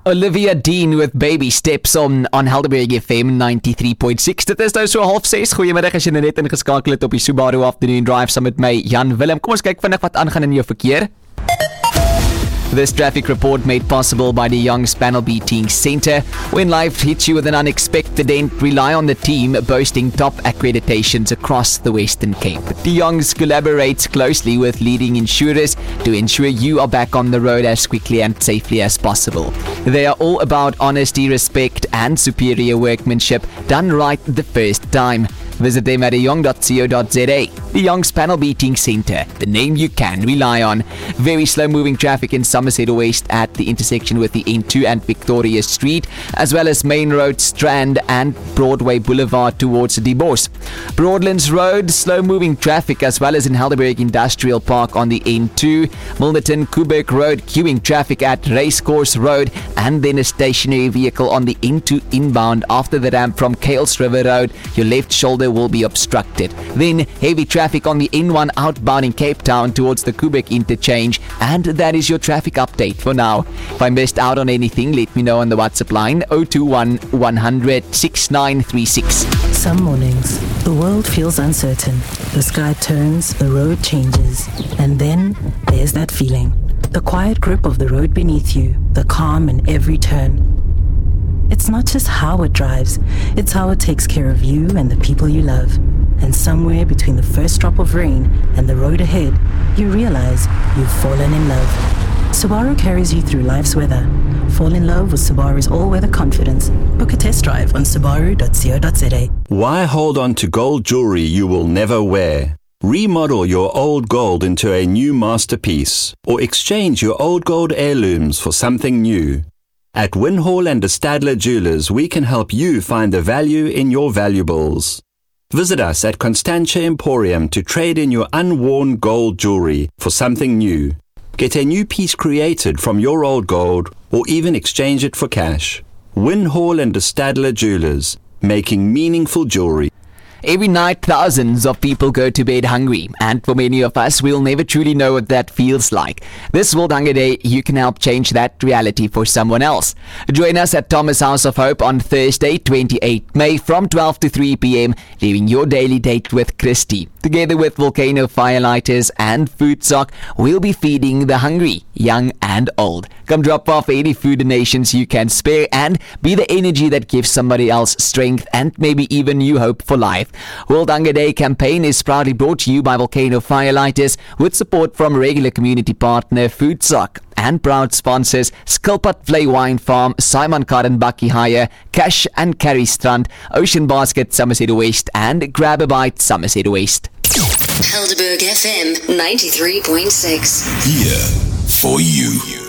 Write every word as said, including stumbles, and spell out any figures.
Olivia Dean with Baby Steps on, on Helderberg F M ninety-three point six. Dit is nou so half ses. Goeiemiddag as jy net ingeskakel het op die Subaru Afternoon Drive saam met my, Jan Willem. Kom ons kyk vinnig wat aangaan in jou verkeer. This traffic report made possible by the Young's Panel Beating Centre. When life hits you with an unexpected end, rely on the team boasting top accreditations across the Western Cape. The Young's collaborates closely with leading insurers to ensure you are back on the road as quickly and safely as possible. They are all about honesty, respect and superior workmanship done right the first time. Visit them at young dot co dot za. The Young's Panel Beating Centre, the name you can rely on. Very slow-moving traffic in Somerset West at the intersection with the N two and Victoria Street, as well as Main Road, Strand and Broadway Boulevard towards the Bosch. Broadlands Road, slow-moving traffic as well as in Helderberg Industrial Park on the N two. Milnerton, Kuberg Road, queuing traffic at Racecourse Road, and then a stationary vehicle on the N two inbound after the ramp from Kales River Road. Your left shoulder will be obstructed. Then heavy traffic on the N one outbound in Cape Town towards the Kuberg interchange, and that is your traffic update for now. If I missed out on anything, let me know on the WhatsApp line zero two one, one hundred, six nine three six. Some mornings, the world feels uncertain. The sky turns, the road changes, and then there's that feeling. The quiet grip of the road beneath you, the calm in every turn. It's not just how it drives, it's how it takes care of you and the people you love. And somewhere between the first drop of rain and the road ahead, you realize you've fallen in love. Subaru carries you through life's weather. Fall in love with Subaru's all-weather confidence. Book a test drive on subaru dot co dot za. Why hold on to gold jewelry you will never wear? Remodel your old gold into a new masterpiece, or exchange your old gold heirlooms for something new. At Winhall and de Stadler Jewelers, we can help you find the value in your valuables. Visit us at Constantia Emporium to trade in your unworn gold jewelry for something new. Get a new piece created from your old gold, or even exchange it for cash. Winhall and de Stadler Jewelers, making meaningful jewelry. Every night, thousands of people go to bed hungry, and for many of us, we'll never truly know what that feels like. This World Hunger Day, you can help change that reality for someone else. Join us at Thomas House of Hope on Thursday, twenty-eighth May from twelve to three p.m, leaving your daily date with Christy. Together with Volcano Firelighters and Food Sock, we'll be feeding the hungry, young and old. Come drop off any food donations you can spare and be the energy that gives somebody else strength and maybe even new hope for life. World Hunger Day campaign is proudly brought to you by Volcano Firelighters with support from regular community partner Food Sock and proud sponsors Skilpad Vlei Wine Farm, Simon Carden Bucky Hire, Cash and Carry Strand, Ocean Basket Somerset West and Grab a Bite Somerset West. Helderberg F M ninety-three point six. Here for you.